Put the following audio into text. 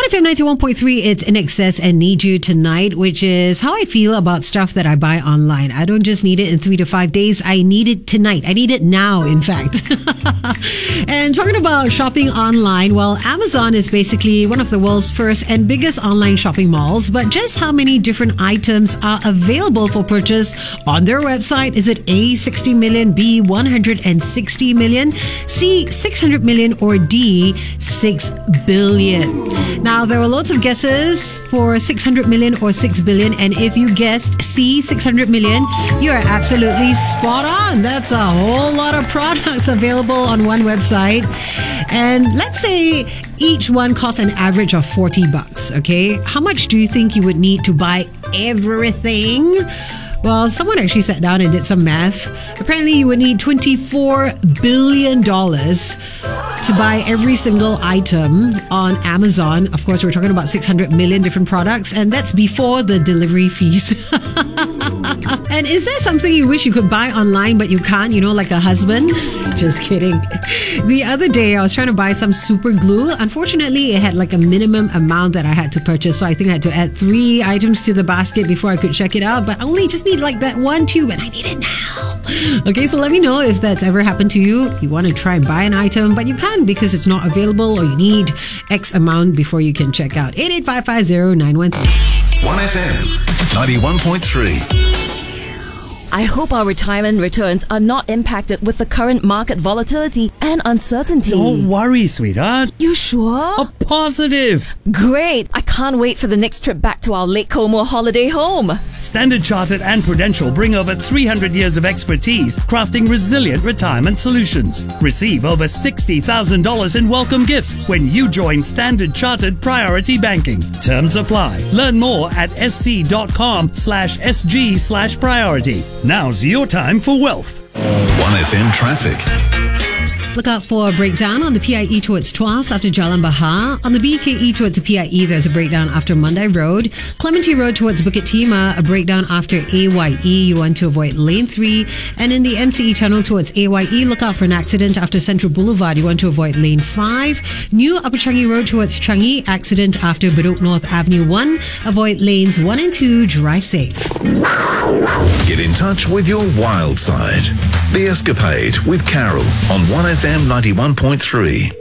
1FM 91.3, it's In Excess and Need You Tonight, which is how I feel about stuff that I buy online. I don't just need it in 3 to 5 days. I need it tonight. I need it now, in fact. And talking about shopping online, well, Amazon is basically one of the world's first and biggest online shopping malls. But just how many different items are available for purchase on their website? Is it A, 60 million, B, 160 million, C, 600 million, or D, 6 billion? Now, there were loads of guesses for 600 million or 6 billion. And if you guessed C, 600 million, you are absolutely spot on. That's a whole lot of products available on one website. And let's say each one costs an average of $40, okay? How much do you think you would need to buy everything? Well, someone actually sat down and did some math. Apparently, you would need $24 billion to buy every single item on Amazon. Of course, we're talking about 600 million different products, and that's before the delivery fees. And is there something you wish you could buy online but you can't, like a husband? Just kidding. The other day, I was trying to buy some super glue. Unfortunately, it had like a minimum amount that I had to purchase. So I think I had to add 3 items to the basket before I could check it out. But I only just need like that one tube and I need it now. Okay, so let me know if that's ever happened to you. You want to try and buy an item, but you can't because it's not available or you need X amount before you can check out. 88550-913. 1FM 91.3. I hope our retirement returns are not impacted with the current market volatility and uncertainty. Don't worry, sweetheart. You sure? A positive. Great. I can't wait for the next trip back to our Lake Como holiday home. Standard Chartered and Prudential bring over 300 years of expertise crafting resilient retirement solutions. Receive over $60,000 in welcome gifts when you join Standard Chartered Priority Banking. Terms apply. Learn more at sc.com/sg/priority. Now's your time for wealth. 1FM traffic. Look out for a breakdown on the PIE towards Tuas after Jalan Bahar. On the BKE towards the PIE, there's a breakdown after Mandai Road. Clementi Road towards Bukit Timah, a breakdown after AYE. You want to avoid lane 3. And in the MCE channel towards AYE, look out for an accident after Central Boulevard. You want to avoid lane 5. New Upper Changi Road towards Changi, accident after Bedok North Avenue 1. Avoid lanes 1 and 2. Drive safe. Get in touch with your wild side. The Escapade with Carol on 1FM 91.3.